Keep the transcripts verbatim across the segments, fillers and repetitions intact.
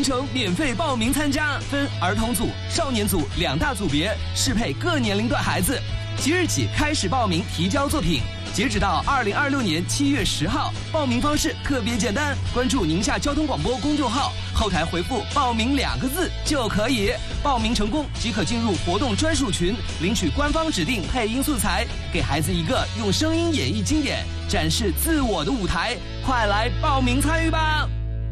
程免费报名参加，分儿童组、少年组两大组别，适配各年龄段孩子。即日起开始报名提交作品，截止到二零二六年七月十号。报名方式特别简单，关注宁夏交通广播公众号，后台回复“报名”两个字就可以。报名成功即可进入活动专属群，领取官方指定配音素材，给孩子一个用声音演绎经典、展示自我的舞台。快来报名参与吧！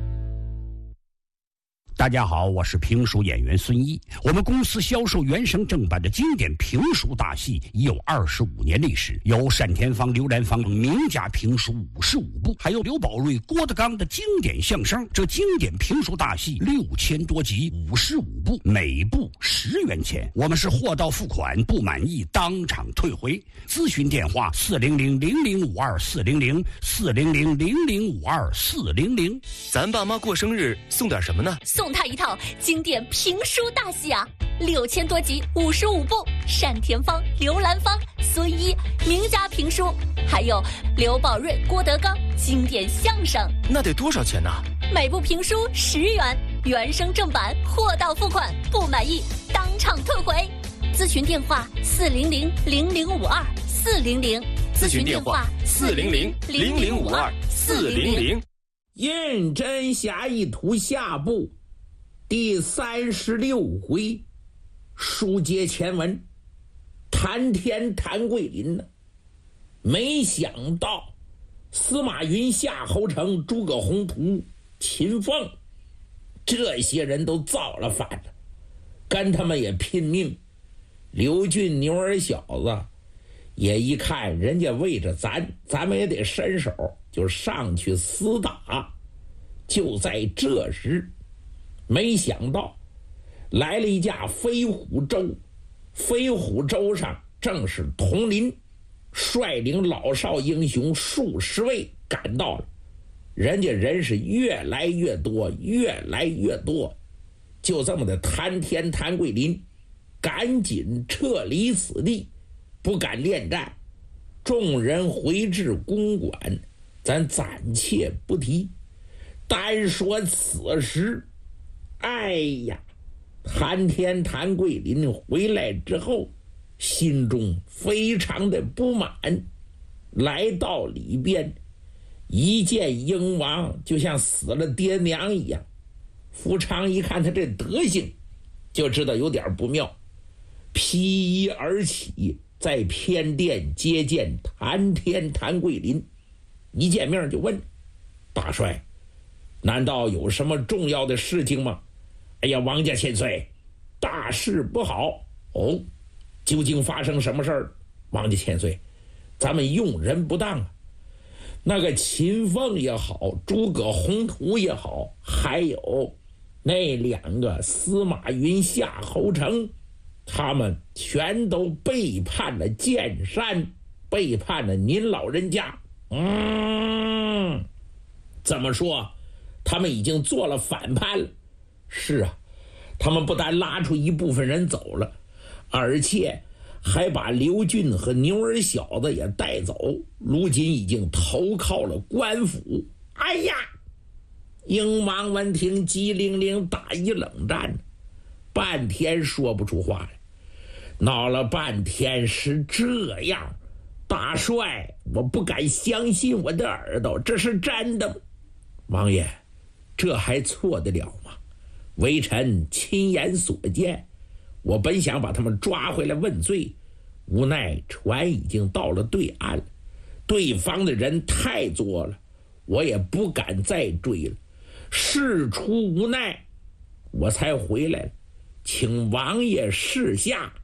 大家好，我是评书演员孙一。我们公司销售原声正版的经典评书大戏已有二十五年历史，有单田芳、刘兰芳名家评书五十五部，还有刘宝瑞、郭德纲的经典相声。这经典评书大戏六千多集，五十五部，每部十元钱。我们是货到付款，不满意当场退回。咨询电话：四零零零零五二四零零四零零零零五二四零零。 咱爸妈过生日送点什么呢？ 送他一套经典评书大戏啊，六千多集，五十五部，单田芳、刘兰芳、孙一名家评书，还有刘宝瑞、郭德纲经典相声。 那得多少钱呢？ 每部评书十元，原声正版，货到付款，不满意当场退回。咨询电话：四零零零零五二四零零。 咨询电话：四零零零零五二四零零。 认真侠义图下部第三十六回，书接前文。谭天谭桂林呢，没想到司马云、夏侯成、诸葛宏图、秦凤这些人都造了反了，跟他们也拼命。刘俊牛儿小子也一看人家为着咱，咱们也得伸手，就上去厮打。就在这时，没想到来了一架飞虎舟，飞虎舟上正是佟林，率领老少英雄数十位赶到了。人家人是越来越多，越来越多。就这么的，谭天谭桂林赶紧撤离此地，不敢恋战。众人回至公馆，咱暂且不提。单说此时，哎呀，谭天谭桂林回来之后，心中非常的不满。来到里边，一见英王就像死了爹娘一样。福昌一看他这德行，就知道有点不妙，披衣而起，在偏殿接见谭天谭桂林。一见面就问：大帅，难道有什么重要的事情吗？哎呀，王家千岁，大事不好哦！究竟发生什么事儿？王家千岁，咱们用人不当啊！那个秦凤也好，诸葛宏图也好，还有那两个司马云、夏侯成，他们全都背叛了剑山，背叛了您老人家。嗯，怎么说？他们已经做了反叛了。是啊，他们不但拉出一部分人走了，而且还把刘俊和牛儿小子也带走，如今已经投靠了官府。哎呀，英王闻听，机灵灵打一冷战，半天说不出话来，闹了半天是这样。大帅，我不敢相信我的耳朵，这是真的吗？王爷，这还错得了吗？微臣亲眼所见，我本想把他们抓回来问罪，无奈船已经到了对岸了，对方的人太多了，我也不敢再追了。事出无奈，我才回来了，请王爷示下。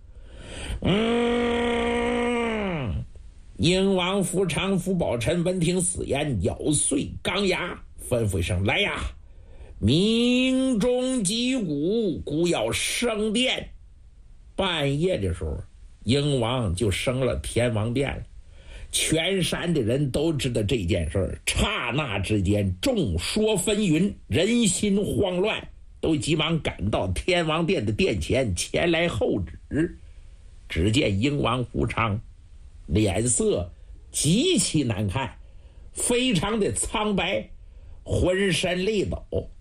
嗯，英王福昌、福宝臣闻听此言，咬碎钢牙，吩咐一声：来呀！鸣钟击鼓，鼓要升殿。半夜的时候，英王就升了天王殿了。全山的人都知道这件事儿，刹那之间众说纷纭，人心慌乱，都急忙赶到天王殿的殿前前来候旨。只见英王福昌脸色极其难看，非常的苍白，浑身累抖，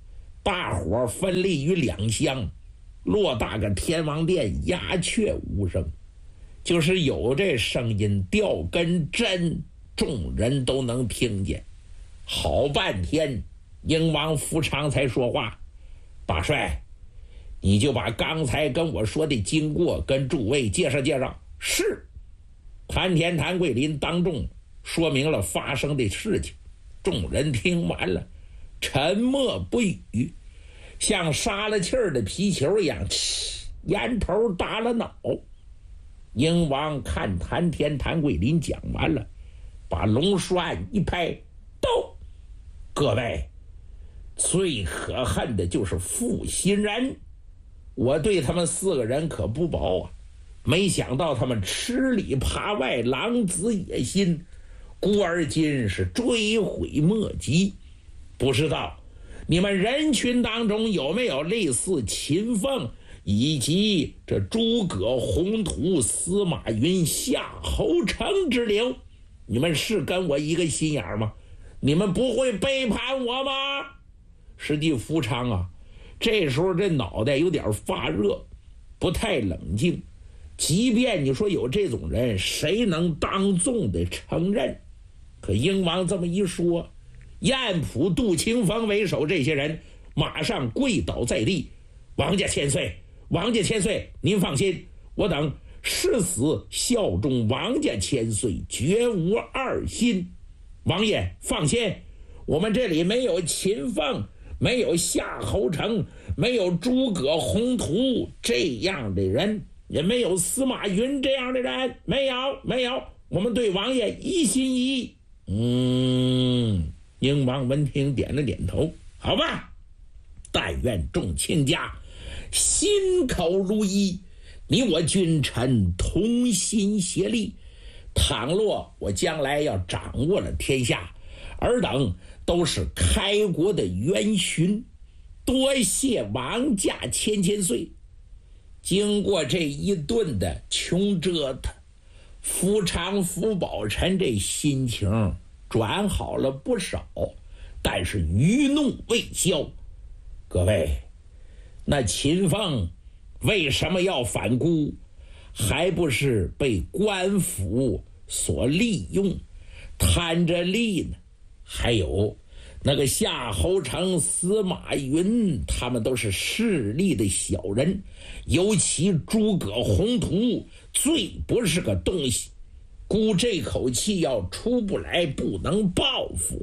大伙分立于两厢，偌大个天王殿鸦雀无声，就是有这声音掉根针，众人都能听见。好半天，英王福昌才说话：“大帅，你就把刚才跟我说的经过跟诸位介绍介绍。”是。谭天谭桂林当众说明了发生的事情，众人听完了，沉默不语，像杀了气儿的皮球一样，烟头打了脑。英王看谭天谭桂林讲完了，把龙书案一拍，到各位，最可恨的就是负心人，我对他们四个人可不薄啊，没想到他们吃里扒外，狼子野心，故而今是追悔莫及。不知道你们人群当中有没有类似秦凤以及这诸葛宏图、司马云、夏侯成之流？你们是跟我一个心眼吗？你们不会背叛我吗？实际福昌啊，这时候这脑袋有点发热，不太冷静。即便你说有这种人，谁能当众的承认？可英王这么一说，晏普、杜清风为首这些人马上跪倒在地：“王家千岁，王家千岁，您放心，我等誓死效忠王家千岁，绝无二心。王爷放心，我们这里没有秦凤，没有夏侯成，没有诸葛宏图这样的人，也没有司马云这样的人，没有没有，我们对王爷一心一意。”嗯，英王闻听点了点头，好吧，但愿众卿家心口如一，你我君臣同心协力，倘若我将来要掌握了天下，尔等都是开国的元勋，多谢王家千千岁。经过这一顿的穷折腾，福昌、福宝臣这心情转好了不少，但是余怒未消。各位，那秦凤为什么要反孤？还不是被官府所利用，贪着利呢？还有那个夏侯成、司马云，他们都是势利的小人，尤其诸葛宏图最不是个东西，孤这口气要出不来，不能报复。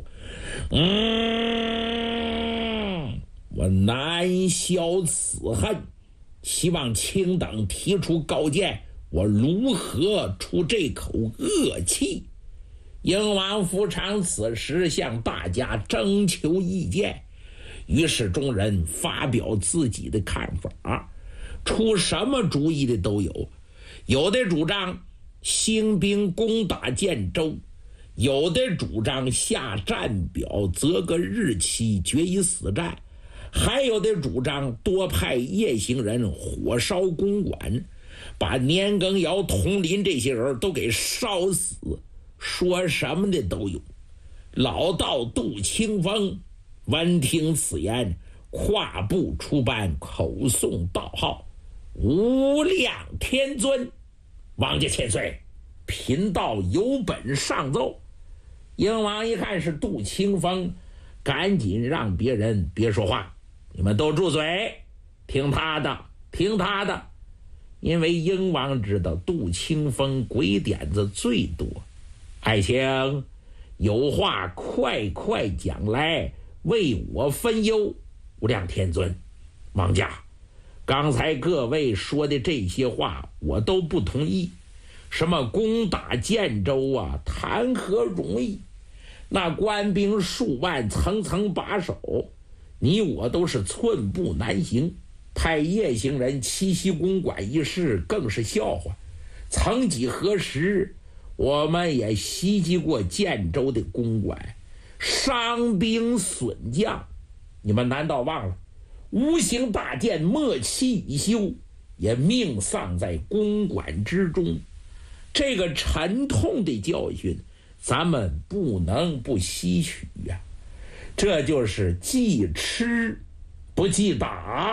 嗯，我难消此恨，希望卿等提出高见，我如何出这口恶气？英王福昌此时向大家征求意见，于是众人发表自己的看法，出什么主意的都有，有的主张兴兵攻打建州，有的主张下战表，择个日期决一死战，还有的主张多派夜行人火烧公馆，把年羹尧、佟麟这些人都给烧死，说什么的都有。老道杜清风闻听此言，跨步出班，口诵道号：“无量天尊，王家千岁，贫道有本上奏。”英王一看是杜清风，赶紧让别人别说话，你们都住嘴，听他的，听他的。因为英王知道杜清风鬼点子最多，爱卿有话快快讲来，为我分忧。无量天尊，王家，刚才各位说的这些话我都不同意，什么攻打建州啊，谈何容易？那官兵数万，层层把守，你我都是寸步难行。派夜行人七夕公馆一事更是笑话。曾几何时，我们也袭击过建州的公馆，伤兵损将，你们难道忘了？无形大剑末期已休，也命丧在公馆之中。这个沉痛的教训，咱们不能不吸取呀、啊。这就是既吃不记打。